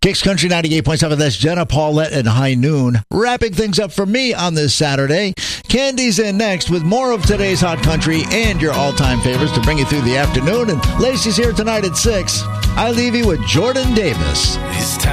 Kicks Country 98.7, that's Jenna Paulette and High Noon. Wrapping things up for me on this Saturday. Candy's in next with more of today's Hot Country and your all-time favorites to bring you through the afternoon. And Lacey's here tonight at 6. I leave you with Jordan Davis. It's time.